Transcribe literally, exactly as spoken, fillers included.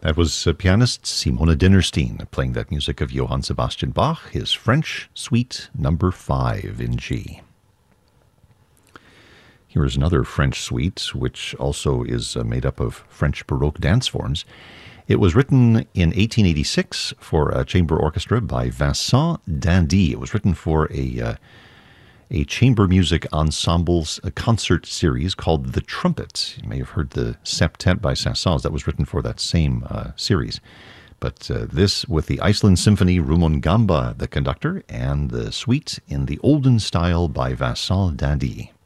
That was uh, pianist Simona Dinnerstein playing that music of Johann Sebastian Bach, his French Suite number five in G. Here is another French suite, which also is uh, made up of French Baroque dance forms. It was written in eighteen eighty-six for a chamber orchestra by Vincent d'Indy. It was written for a uh, a chamber music ensemble's a concert series called The Trumpet. You may have heard the Septet by Saint-Saëns that was written for that same uh, series. But uh, this with the Iceland Symphony, Rumongamba, the conductor, and the suite in the olden style by Vincent d'Indy.